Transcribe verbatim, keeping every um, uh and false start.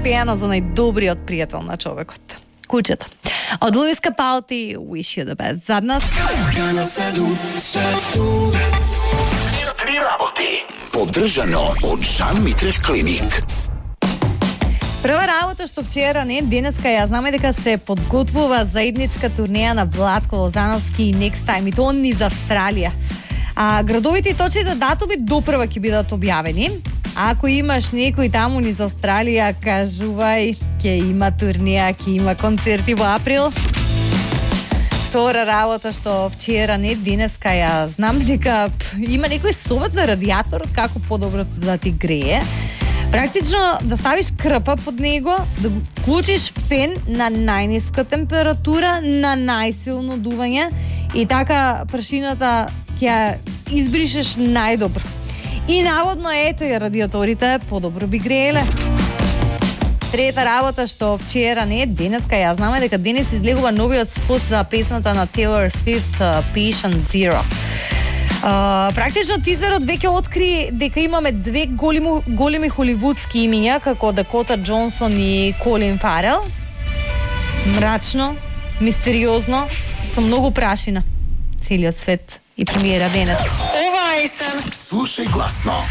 спејано за најдобриот пријател на човекот. Кучето. Од Луис Капалти, Wish You The Best. За нас. Три работи. Поддржано од Жан Митрев клиник. Прва работа што вчера, не, денеска ја знаме дека се подготвува заедничка турнеја на Владко Лозановски и Next Time, и тоа низ Австралија. А градовите и точните датуми допрва ќе бидат објавени. А ако имаш некој таму низ Австралија, кажувај, ќе има турнеја, ќе има концерти во април. Втора работа што вчера, не, денеска ја знам дека има некој совет за радијаторот како подобро да ти грее. Практично да ставиш крпа под него, да го вклучиш фен на најниска температура, на најсилно дување и така прашината ќе избришеш најдобро. И наводно ето и радиаторите подобро би грееле. Трета работа што вчера, не, денеска ја знаме дека денес излегува новиот спот за песната на Taylor Swift, Patient Zero. Uh, практично тизерот веќе откри дека имаме две големи, големи холивудски имиња како Дакота Джонсон и Колин Фарел. Мрачно, мистериозно, со многу прашина. Целиот свет и премиера денес. Слушај гласно.